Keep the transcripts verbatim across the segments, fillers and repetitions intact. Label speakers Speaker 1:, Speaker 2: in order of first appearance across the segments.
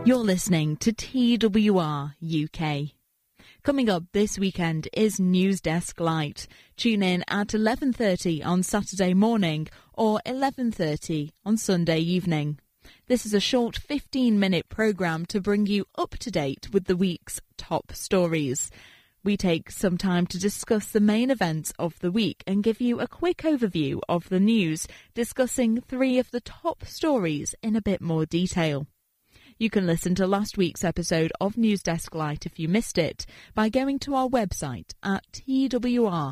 Speaker 1: You're listening to T W R U K. Coming up this weekend is News Desk Light. Tune in at eleven thirty on Saturday morning or eleven thirty on Sunday evening. This is a short fifteen-minute programme to bring you up to date with the week's top stories. We take some time to discuss the main events of the week and give you a quick overview of the news, discussing three of the top stories in a bit more detail. You can listen to last week's episode of News Desk Light if you missed it by going to our website at twr.org.uk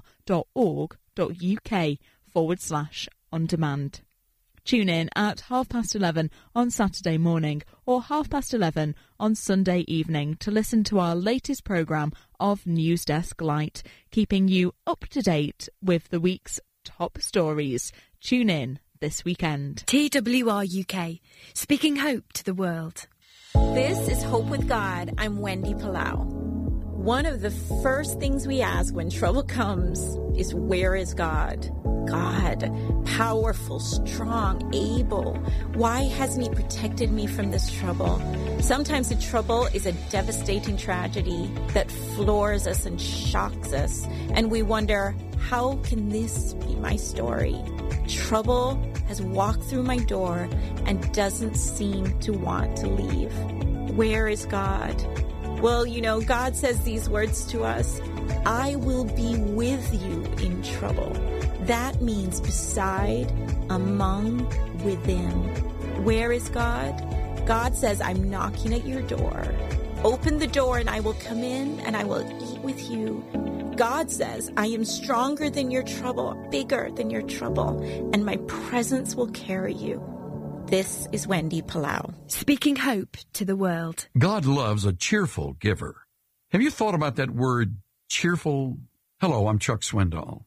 Speaker 1: forward slash on demand. Tune in at half past eleven on Saturday morning or half past eleven on Sunday evening to listen to our latest programme of News Desk Light, keeping you up to date with the week's top stories. Tune in this weekend.
Speaker 2: T W R U K, speaking hope to the world.
Speaker 3: This is Hope with God. I'm Wendy Palau. One of the first things we ask when trouble comes is, where is God? God, powerful, strong, able. Why hasn't he protected me from this trouble? Sometimes the trouble is a devastating tragedy that floors us and shocks us, and we wonder, how can this be my story? Trouble has walked through my door and doesn't seem to want to leave. Where is God? Well, you know, God says these words to us: I will be with you in trouble. That means beside, among, within. Where is God? God says, I'm knocking at your door. Open the door and I will come in and I will eat with you. God says, I am stronger than your trouble, bigger than your trouble, and my presence will carry you. This is Wendy Palau.
Speaker 2: Speaking hope to the world.
Speaker 4: God loves a cheerful giver. Have you thought about that word, cheerful? Hello, I'm Chuck Swindoll.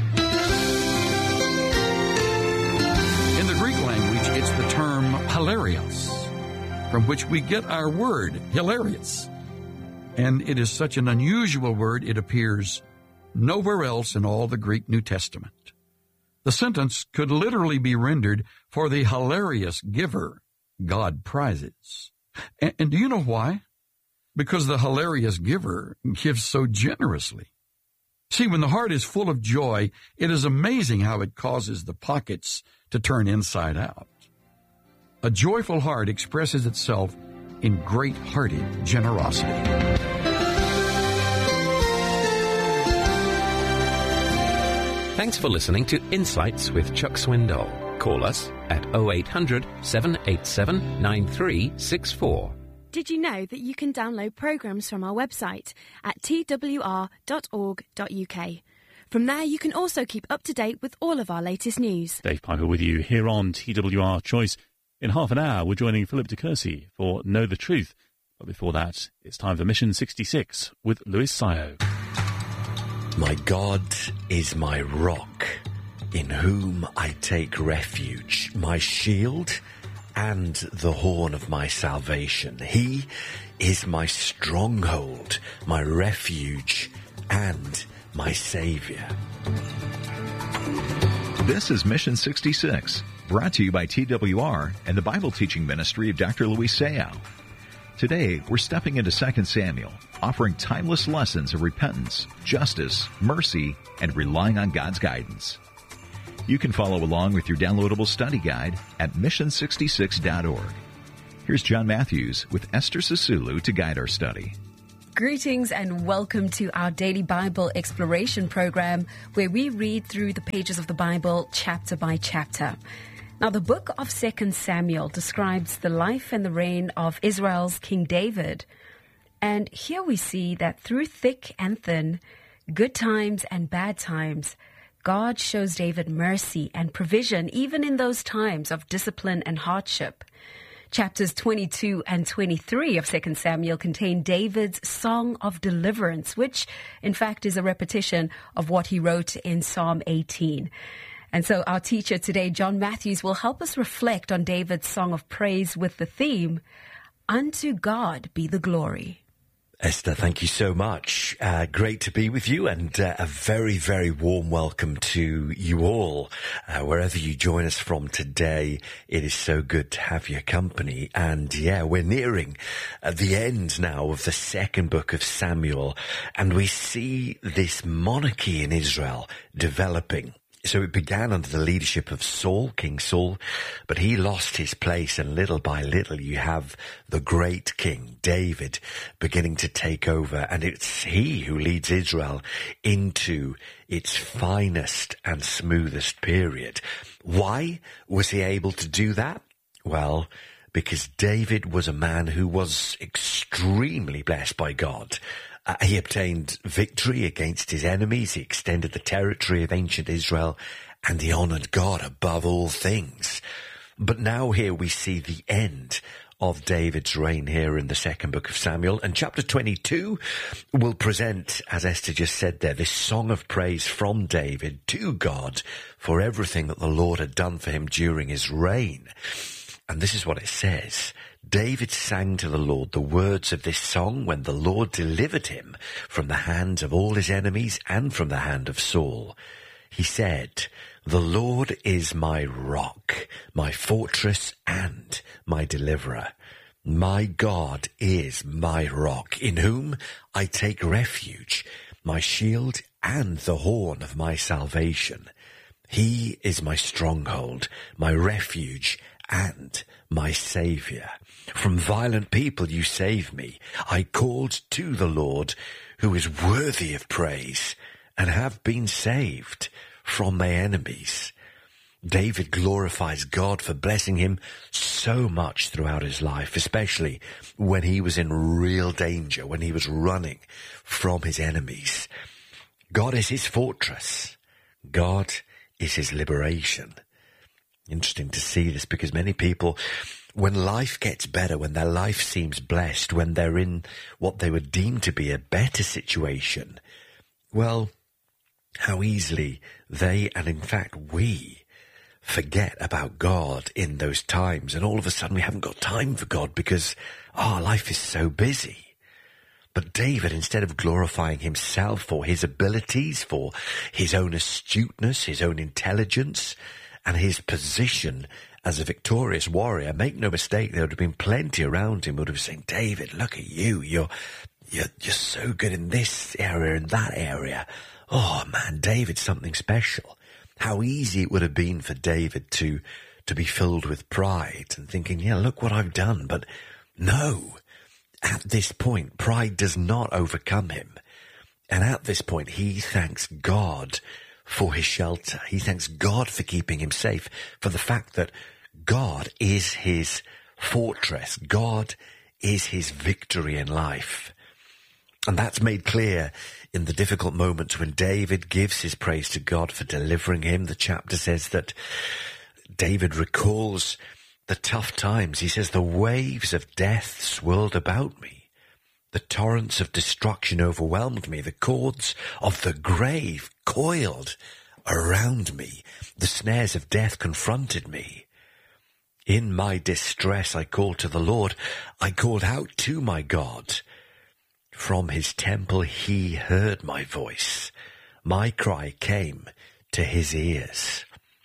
Speaker 4: In the Greek language, it's the term hilarious, from which we get our word, hilarious. And it is such an unusual word, it appears nowhere else in all the Greek New Testament. The sentence could literally be rendered, for the hilarious giver, God prizes. And, and do you know why? Because the hilarious giver gives so generously. See, when the heart is full of joy, it is amazing how it causes the pockets to turn inside out. A joyful heart expresses itself in great-hearted generosity.
Speaker 5: Thanks for listening to Insights with Chuck Swindoll. Call us at oh eight hundred, seven eight seven, nine three six four.
Speaker 2: Did you know that you can download programmes from our website at t w r dot org dot u k? From there, you can also keep up to date with all of our latest news.
Speaker 6: Dave Piper with you here on T W R Choice. In half an hour, we're joining Philip de Courcy for Know the Truth. But before that, it's time for Mission sixty-six with Louis Sayo.
Speaker 7: My God is my rock, in whom I take refuge, my shield and the horn of my salvation. He is my stronghold, my refuge, and my Savior.
Speaker 8: This is Mission sixty-six, brought to you by T W R and the Bible teaching ministry of Doctor Louis Sayo. Today, we're stepping into Second Samuel, offering timeless lessons of repentance, justice, mercy, and relying on God's guidance. You can follow along with your downloadable study guide at mission sixty-six dot org. Here's John Matthews with Esther Sisulu to guide our study.
Speaker 9: Greetings and welcome to our daily Bible exploration program, where we read through the pages of the Bible chapter by chapter. Now, the book of Second Samuel describes the life and the reign of Israel's King David. And here we see that through thick and thin, good times and bad times, God shows David mercy and provision, even in those times of discipline and hardship. Chapters twenty-two and twenty-three of Second Samuel contain David's Song of Deliverance, which, in fact, is a repetition of what he wrote in Psalm eighteen. And so our teacher today, John Matthews, will help us reflect on David's song of praise with the theme, Unto God be the glory.
Speaker 7: Esther, thank you so much. Uh, great to be with you, and uh, a very, very warm welcome to you all. Uh, wherever you join us from today, it is so good to have your company. And yeah, we're nearing uh, the end now of the second book of Samuel, and we see this monarchy in Israel developing. So it began under the leadership of Saul, King Saul, but he lost his place, and little by little you have the great King David beginning to take over, and it's he who leads Israel into its finest and smoothest period. Why was he able to do that? Well, because David was a man who was extremely blessed by God. Uh, he obtained victory against his enemies, he extended the territory of ancient Israel, and he honored God above all things. But now here we see the end of David's reign here in the second book of Samuel. And chapter twenty-two will present, as Esther just said there, this song of praise from David to God for everything that the Lord had done for him during his reign. And this is what it says. David sang to the Lord the words of this song when the Lord delivered him from the hands of all his enemies and from the hand of Saul. He said, "The Lord is my rock, my fortress and my deliverer. My God is my rock, in whom I take refuge, my shield and the horn of my salvation. He is my stronghold, my refuge and my Saviour. From violent people you save me. I called to the Lord, who is worthy of praise, and have been saved from my enemies." David glorifies God for blessing him so much throughout his life, especially when he was in real danger, when he was running from his enemies. God is his fortress. God is his liberation. Interesting to see this, because many people, when life gets better, when their life seems blessed, when they're in what they would deem to be a better situation, well, how easily they, and in fact we, forget about God in those times. And all of a sudden we haven't got time for God because our oh, life is so busy. But David, instead of glorifying himself for his abilities, for his own astuteness, his own intelligence, and his position as a victorious warrior, make no mistake, there would have been plenty around him who would have said, "David, look at you. You're, you're, you're so good in this area and that area. Oh man, David's something special." How easy it would have been for David to, to be filled with pride and thinking, yeah, look what I've done. But no, at this point, pride does not overcome him. And at this point, he thanks God for his shelter. He thanks God for keeping him safe, for the fact that God is his fortress. God is his victory in life. And that's made clear in the difficult moments when David gives his praise to God for delivering him. The chapter says that David recalls the tough times. He says, "The waves of death swirled about me. The torrents of destruction overwhelmed me. The cords of the grave coiled around me. The snares of death confronted me. In my distress, I called to the Lord. I called out to my God. From his temple, he heard my voice. My cry came to his ears."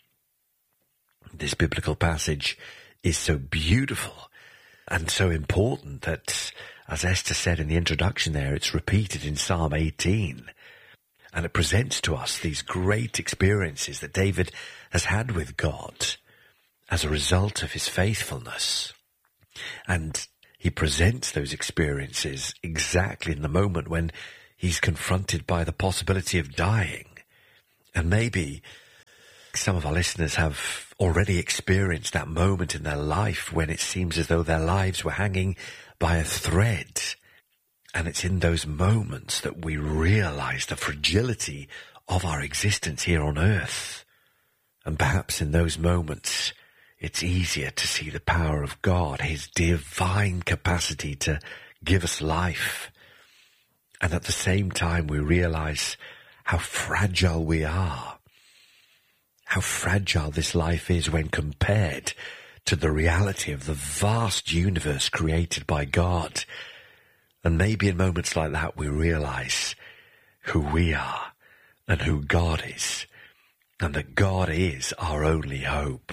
Speaker 7: This biblical passage is so beautiful and so important that, as Esther said in the introduction there, it's repeated in Psalm eighteen. And it presents to us these great experiences that David has had with God as a result of his faithfulness. And he presents those experiences exactly in the moment when he's confronted by the possibility of dying. And maybe some of our listeners have already experienced that moment in their life when it seems as though their lives were hanging by a thread. And it's in those moments that we realize the fragility of our existence here on earth. And perhaps in those moments, it's easier to see the power of God, his divine capacity to give us life. And at the same time, we realize how fragile we are, how fragile this life is when compared to the reality of the vast universe created by God. And maybe in moments like that we realize who we are and who God is, and that God is our only hope.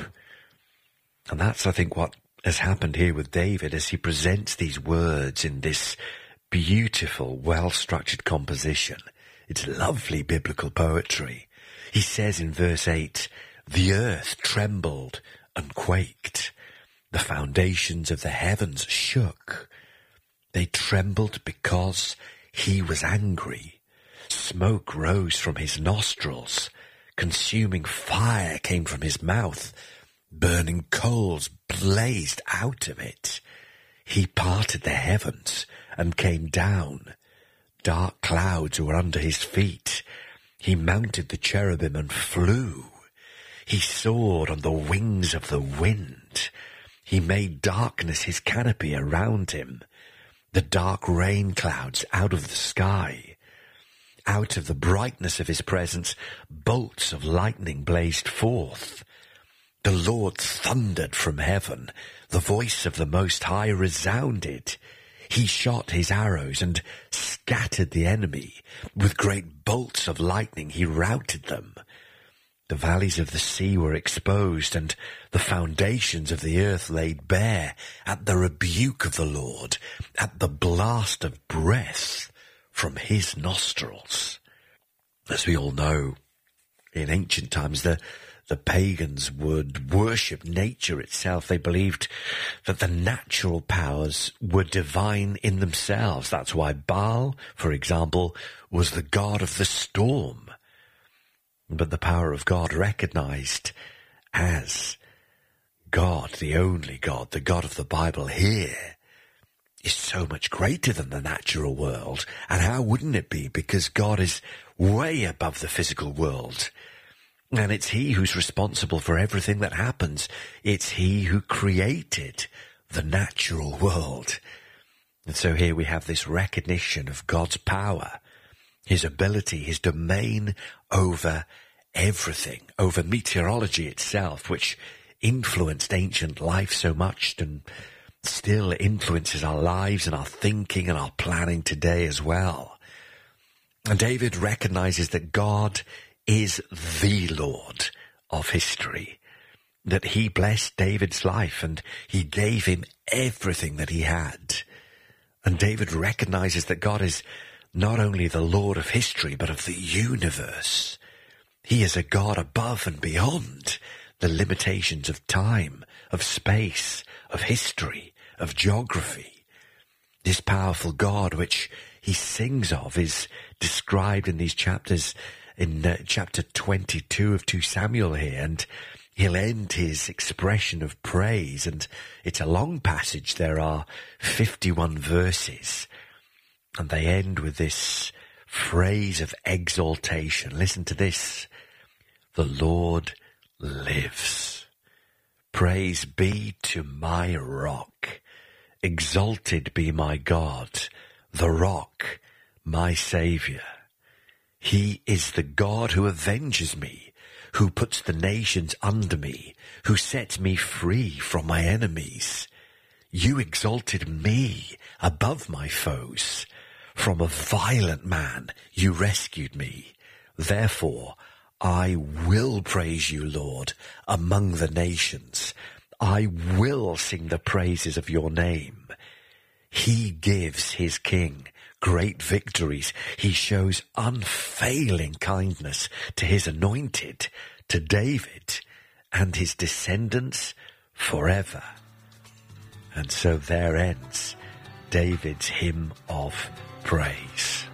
Speaker 7: And that's, I think, what has happened here with David as he presents these words in this beautiful, well-structured composition. It's lovely biblical poetry. He says in verse eight, "The earth trembled and quaked. The foundations of the heavens shook. They trembled because he was angry. Smoke rose from his nostrils. Consuming fire came from his mouth. Burning coals blazed out of it. He parted the heavens and came down. Dark clouds were under his feet. He mounted the cherubim and flew. He soared on the wings of the wind. He made darkness his canopy around him, the dark rain clouds out of the sky. Out of the brightness of his presence, bolts of lightning blazed forth. The Lord thundered from heaven. The voice of the Most High resounded. He shot his arrows and scattered the enemy. With great bolts of lightning he routed them. The valleys of the sea were exposed, and the foundations of the earth laid bare at the rebuke of the Lord, at the blast of breath from his nostrils." As we all know, in ancient times, the, the pagans would worship nature itself. They believed that the natural powers were divine in themselves. That's why Baal, for example, was the god of the storm. But the power of God, recognized as God, the only God, the God of the Bible here, is so much greater than the natural world. And how wouldn't it be? Because God is way above the physical world. And it's he who's responsible for everything that happens. It's he who created the natural world. And so here we have this recognition of God's power, his ability, his domain over everything, over meteorology itself, which influenced ancient life so much and still influences our lives and our thinking and our planning today as well. And David recognizes that God is the Lord of history, that he blessed David's life and he gave him everything that he had. And David recognizes that God is not only the Lord of history, but of the universe. He is a God above and beyond the limitations of time, of space, of history, of geography. This powerful God, which he sings of, is described in these chapters, in uh, chapter twenty-two of Second Samuel here, and he'll end his expression of praise, and it's a long passage. There are fifty-one verses, and they end with this phrase of exaltation. Listen to this. The Lord lives. Praise be to my rock. Exalted be my God, the rock, my Saviour. He is the God who avenges me, who puts the nations under me, who sets me free from my enemies. You exalted me above my foes. From a violent man you rescued me. Therefore, I will praise you, Lord, among the nations. I will sing the praises of your name. He gives his king great victories. He shows unfailing kindness to his anointed, to David and his descendants forever. And so there ends David's hymn of praise.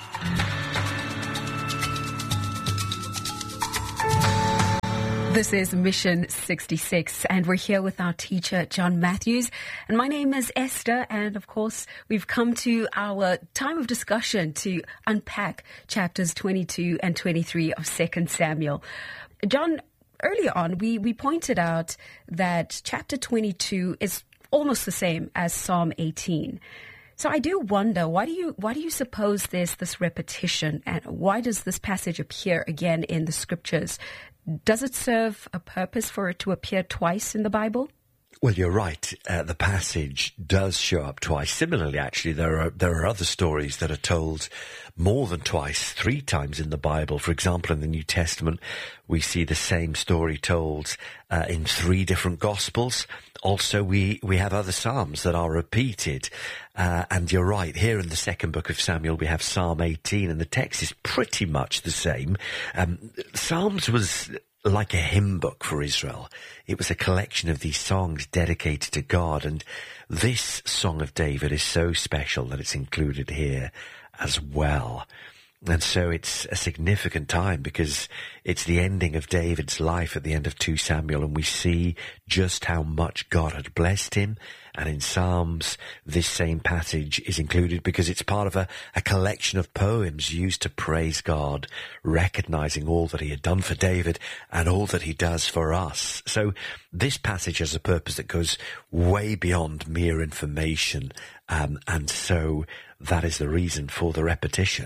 Speaker 9: This is Mission sixty-six, and we're here with our teacher, John Matthews. And my name is Esther, and of course, we've come to our time of discussion to unpack chapters twenty-two and twenty-three of Second Samuel. John, earlier on, we, we pointed out that chapter twenty-two is almost the same as Psalm eighteen. So I do wonder, why do you why do you suppose there's this repetition, and why does this passage appear again in the scriptures? Does it serve a purpose for it to appear twice in the Bible?
Speaker 7: Well, you're right. Uh, the passage does show up twice. Similarly, actually, there are there are other stories that are told more than twice, three times in the Bible. For example, in the New Testament, we see the same story told uh, in three different Gospels. Also, we, we have other Psalms that are repeated. Uh, and you're right, here in the second book of Samuel, we have Psalm eighteen, and the text is pretty much the same. Um, Psalms was like a hymn book for Israel. It was a collection of these songs dedicated to God, and this Song of David is so special that it's included here as well. And so it's a significant time because it's the ending of David's life at the end of Second Samuel, and we see just how much God had blessed him. And in Psalms, this same passage is included because it's part of a, a collection of poems used to praise God, recognizing all that he had done for David and all that he does for us. So this passage has a purpose that goes way beyond mere information, um, and so that is the reason for the repetition.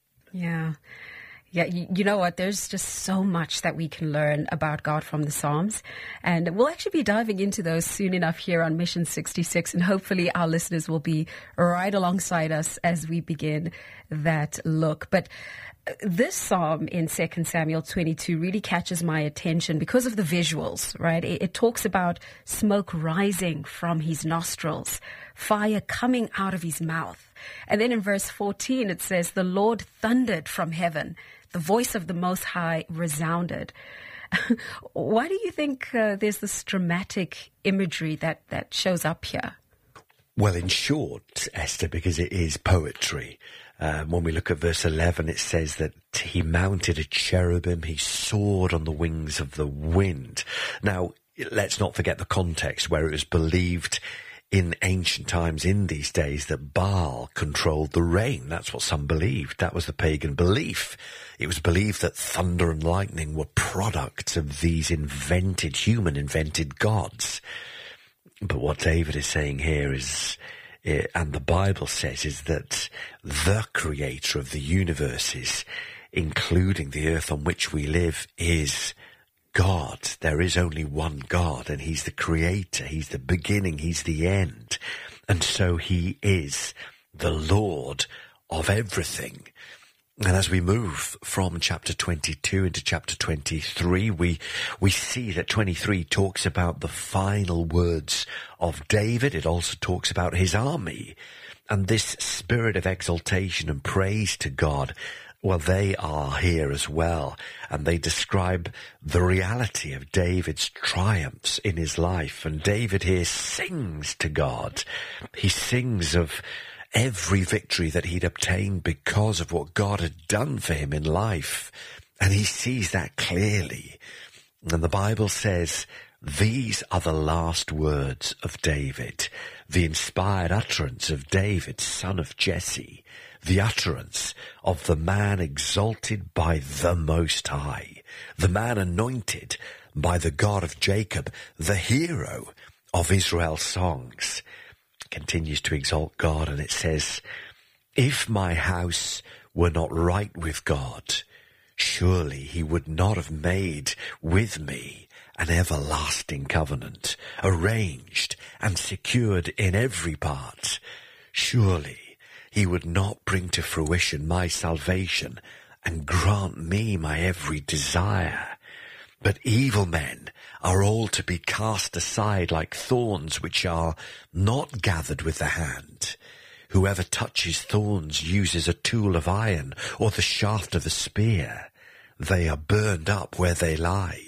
Speaker 9: Yeah. Yeah, you, you know what? There's just so much that we can learn about God from the Psalms. And we'll actually be diving into those soon enough here on Mission sixty-six. And hopefully our listeners will be right alongside us as we begin that look. But this psalm in Second Samuel twenty-two really catches my attention because of the visuals, right? It, it talks about smoke rising from his nostrils, fire coming out of his mouth. And then in verse fourteen, it says, the Lord thundered from heaven. The voice of the Most High resounded. Why do you think uh, there's this dramatic imagery that, that shows up here?
Speaker 7: Well, in short, Esther, because it is poetry. Um, when we look at verse eleven, it says that he mounted a cherubim, he soared on the wings of the wind. Now, let's not forget the context where it was believed in ancient times, in these days, that Baal controlled the rain. That's what some believed. That was the pagan belief. It was believed that thunder and lightning were products of these invented, human-invented gods. But what David is saying here is, and the Bible says, is that the creator of the universes, including the earth on which we live, is God. There is only one God, and he's the creator, he's the beginning, he's the end. And so he is the Lord of everything. And as we move from chapter twenty-two into chapter twenty-three, we we see that twenty-three talks about the final words of David. It also talks about his army. And this spirit of exaltation and praise to God, well, they are here as well, and they describe the reality of David's triumphs in his life. And David here sings to God. He sings of every victory that he'd obtained because of what God had done for him in life. And he sees that clearly. And the Bible says, these are the last words of David, the inspired utterance of David, son of Jesse, the utterance of the man exalted by the Most High, the man anointed by the God of Jacob, the hero of Israel's songs. It continues to exalt God, and it says, if my house were not right with God, surely he would not have made with me an everlasting covenant, arranged and secured in every part. Surely he would not bring to fruition my salvation and grant me my every desire. But evil men are all to be cast aside like thorns which are not gathered with the hand. Whoever touches thorns uses a tool of iron or the shaft of a spear. They are burned up where they lie.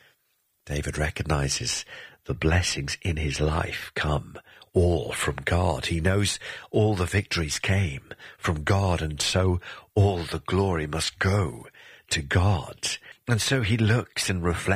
Speaker 7: David recognizes the blessings in his life come all from God. He knows all the victories came from God, and so all the glory must go to God. And so he looks and reflects